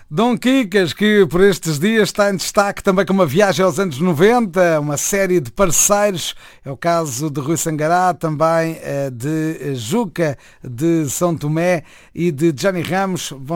Dom Quicas, que por estes dias está em destaque também com uma viagem aos anos 90, uma série de parceiros, é o caso de Rui Sangará, também de Juca de São Tomé e de Johnny Ramos.